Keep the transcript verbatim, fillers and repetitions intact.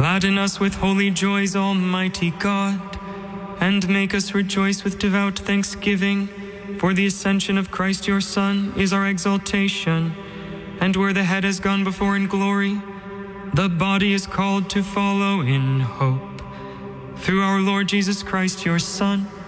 Gladden us with holy joys, Almighty God, and make us rejoice with devout thanksgiving, for the ascension of Christ your Son is our exaltation, and where the head has gone before in glory, the body is called to follow in hope. Through our Lord Jesus Christ, your Son,